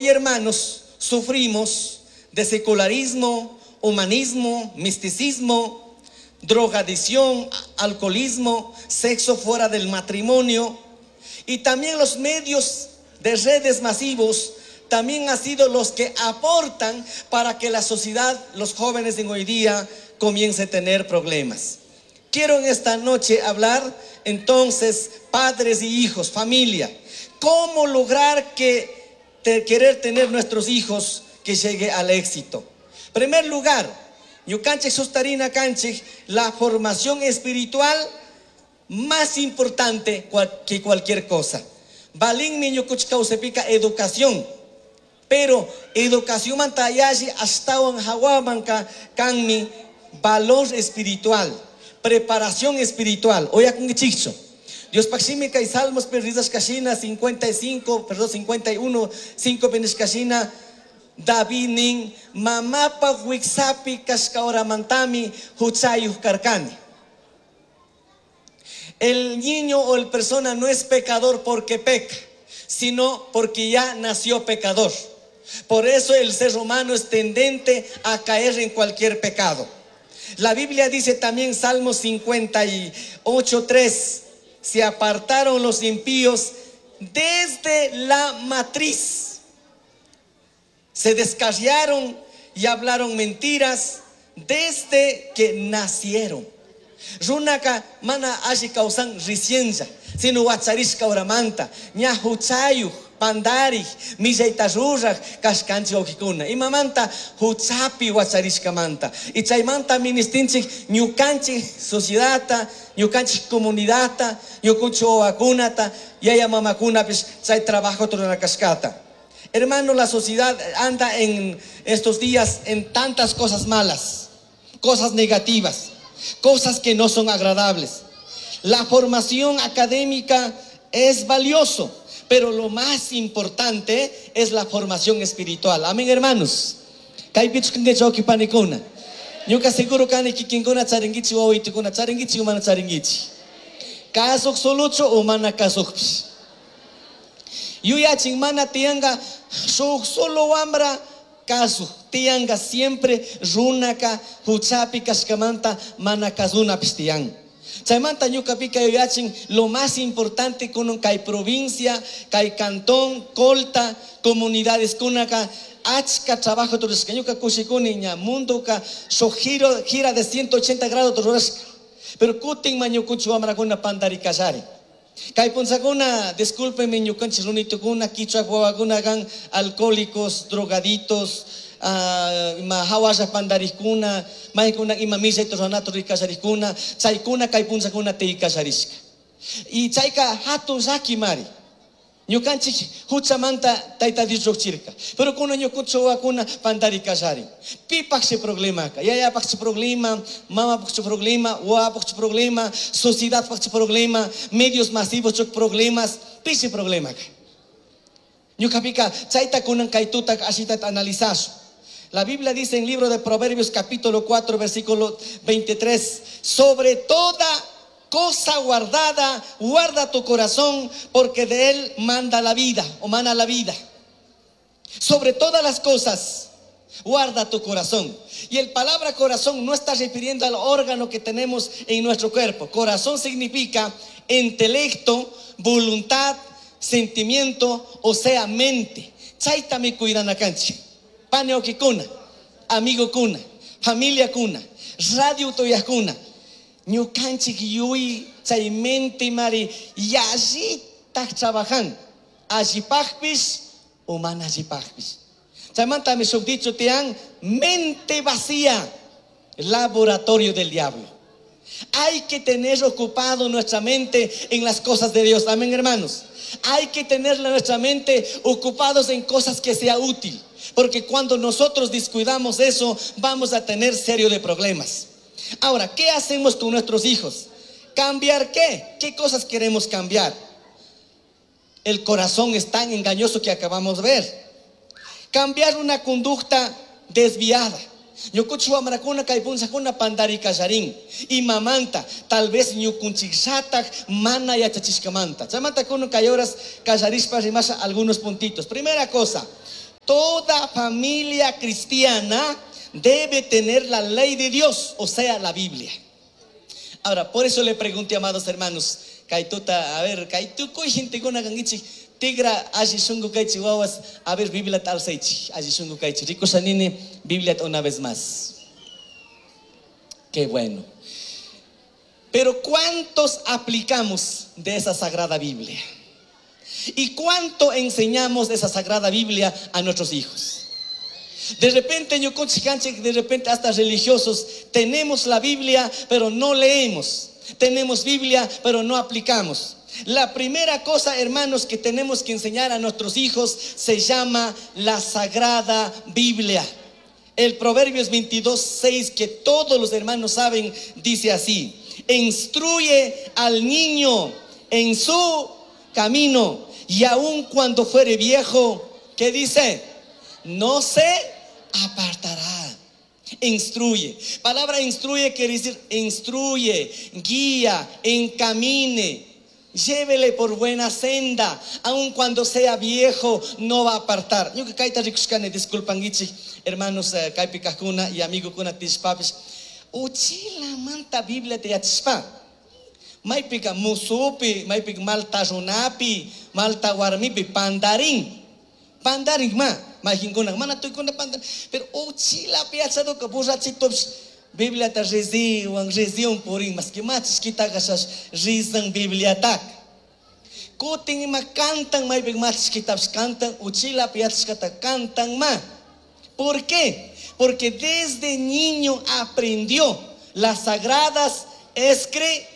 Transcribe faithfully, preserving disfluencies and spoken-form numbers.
hermanos, sufrimos de secularismo, humanismo, misticismo, drogadicción, alcoholismo, sexo fuera del matrimonio. Y también los medios de redes masivos también han sido los que aportan para que la sociedad, los jóvenes en hoy día, comience a tener problemas. Quiero en esta noche hablar entonces, padres y hijos, familia, cómo lograr que te, querer tener nuestros hijos que llegue al éxito. En primer lugar, ñucanchik sustarina canchik, la formación espiritual más importante que cualquier cosa. Balin mi ñukuchkausepika educación, pero educación mantayashi hasta en hawamanka kanmi valor espiritual, preparación espiritual. Oya con chicho. Dios paximica y Salmos perdidas cachina cincuenta y cinco, perdón, cincuenta y uno, cinco penes cachina. David nin mamapa wixapi kaskaora mantami huchayu karkani. El niño o el persona no es pecador porque peca, sino porque ya nació pecador. Por eso el ser humano es tendente a caer en cualquier pecado. La Biblia dice también, Salmo cincuenta y ocho, tres, se apartaron los impíos desde la matriz. Se descarriaron y hablaron mentiras desde que nacieron. Runaka mana ashi causan ricienza, sino wacharishka oramanta, ñahuchayu, pandari, millaitarurrak, kaskanchi okikuna. Y mamanta huchapi wacharishka manta. Y chaymanta ministinchik ñukanchik sociedadta, ñukanchik comunidadta, ñukunchik owakunata, yaya mamakuna pues chay trabajo toronakashkata. Hermano, la sociedad anda en estos días en tantas cosas malas, cosas negativas, cosas que no son agradables. La formación académica es valioso, pero lo más importante es la formación espiritual. Amén, hermanos. Nunca seguro que kinkuna charingichi o itukuna charingichi umana charingichi. Caso solucho umana caso. Yuya chingmana tianga solo wambra caso tianga siempre runaka huchapi kaskamanta manakazuna pistian. Chaymanta ñuka pika yuyachin lo más importante con kai provincia, kai cantón, colta, comunidades kunaka achka trabajo torresca ñuka kushikuni ña mundo ka so giro gira de ciento ochenta grados torresca. Pero kutin mañukuchu wambra kuna pandari kasari. Kay punsakuna, discúlpenme, ñukanchik runitukuna, kichwa wawakuna kan alcohólicos, drogaditos, uh, ima hawasha pandarikuna, maikuna ima misa itoranato rikasarikuna, chaykuna kay punsakuna teikasarishka. Y chayka hatun saki mari. Ñukanchik huchamanta tayta disrochirka. Pero kuna ñukuchu wawakuna pandarikasari. Pipak se problema ka. Yaya pak se problema, mama pak se problema, wa pak se problema, sociedad pak se problema, medios masivos chok problemas, pisi problema ka. Ñukapika chayta kunan kaituta asita analizaso. La Biblia dice en el libro de Proverbios capítulo cuatro versículo veintitrés, sobre toda cosa guardada, guarda tu corazón, porque de él manda la vida, o mana la vida. Sobre todas las cosas, guarda tu corazón. Y el palabra corazón no está refiriendo al órgano que tenemos en nuestro cuerpo. Corazón significa intelecto, voluntad, sentimiento, o sea, mente. Chaita me cuidan a cancha. Paneo que cuna, amigo cuna, familia cuna, radio toya cuna. Ñukanchik yui chay mente mari yashi tak trabajan allí pajpis o man allí pajpis. Chaymanta me subdicho tean mente vacía, laboratorio del diablo. Hay que tener ocupado nuestra mente en las cosas de Dios. Amén, hermanos. Hay que tener nuestra mente ocupados en cosas que sea útil, porque cuando nosotros descuidamos eso, vamos a tener serio de problemas. Ahora, ¿qué hacemos con nuestros hijos? ¿Cambiar qué? ¿Qué cosas queremos cambiar? El corazón es tan engañoso que acabamos de ver. Cambiar una conducta desviada. Ñukuchu amarakuna kaypunsakuna pandari kallarin y mamanta tal vez ñukunchiksatak mana yachachishkamanta. Chamanta kuno kayoras kallarispa rimasa algunos puntitos. Primera cosa, toda familia cristiana debe tener la ley de Dios, o sea, la Biblia. Ahora, por eso le pregunté, amados hermanos, Kaituta, a ver, Kaitu, ¿cuál gente con agangichi? Tigra, ajisungu kaichi, wawas, a ver, Biblia tal seichi, ajisungu kaichi. Rico Sanini, Biblia una vez más. Qué bueno. Pero ¿cuántos aplicamos de esa sagrada Biblia? ¿Y cuánto enseñamos de esa sagrada Biblia a nuestros hijos? De repente, yo con de repente hasta religiosos, tenemos la Biblia, pero no leemos. Tenemos Biblia, pero no aplicamos. La primera cosa, hermanos, que tenemos que enseñar a nuestros hijos se llama la sagrada Biblia. El Proverbios veintidós, seis, que todos los hermanos saben, dice así: instruye al niño en su camino, y aun cuando fuere viejo, ¿qué dice? No se apartará. Instruye. Palabra instruye quiere decir instruye, guía, encamine, llévele por buena senda. Aun cuando sea viejo, no va a apartar. Yo que kaita rikuscane, disculpan gichi, hermanos, kaipika kuna y amigo kuna tispapis. Uchila manta Biblia te atispa. Maipika musupi, maipika malta junapi, malta warmipi, pandaring. Pandaring ma. Mahingkunang mana tu kuna pandan, pero o chila piazza do kabusa chitops Biblia ta rezi wang rezi um poring maski machis kita kasas rizang Biblia tak. Kuting makantang may bigmachis kitabs kantang o chila piazza kata kantang ma. ¿Por qué? Porque desde niño aprendió las sagradas escrituras.